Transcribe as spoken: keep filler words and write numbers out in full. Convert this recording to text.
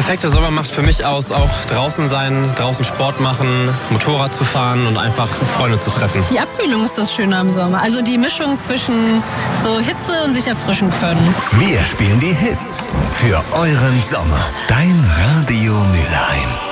perfekte Sommer macht für mich aus, auch draußen sein, draußen Sport machen, Motorrad zu fahren und einfach Freunde zu treffen. Die Abkühlung ist das Schöne am Sommer. Also die Mischung zwischen so Hitze und sich erfrischen können. Wir spielen die Hits für euren Sommer. Dein Radio Mülheim.